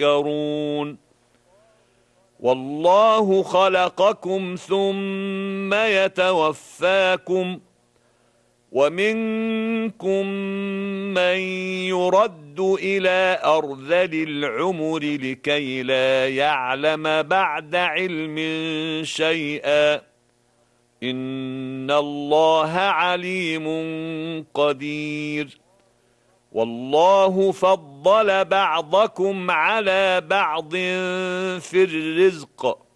تذكرون والله خلقكم ثم يتوفاكم ومنكم من يرد إلى أرذل العمر لكي لا يعلم بعد علم شيئا إن الله عليم قدير والله فضل بعضكم على بعض في الرزق